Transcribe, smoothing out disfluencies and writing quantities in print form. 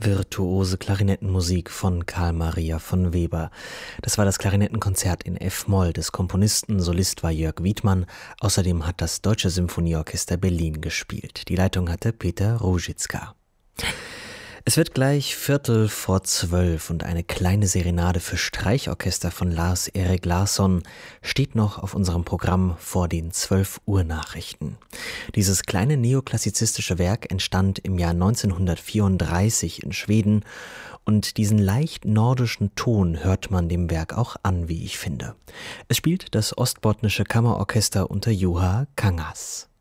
virtuose Klarinettenmusik von Carl Maria von Weber. Das war das Klarinettenkonzert in F-Moll des Komponisten. Solist war Jörg Wiedmann. Außerdem hat das Deutsche Symphonieorchester Berlin gespielt. Die Leitung hatte Peter Ruzicka. Es wird gleich 11:45 und eine kleine Serenade für Streichorchester von Lars-Erik Larsson steht noch auf unserem Programm vor den 12 Uhr Nachrichten. Dieses kleine neoklassizistische Werk entstand im Jahr 1934 in Schweden und diesen leicht nordischen Ton hört man dem Werk auch an, wie ich finde. Es spielt das ostbotnische Kammerorchester unter Juha Kangas.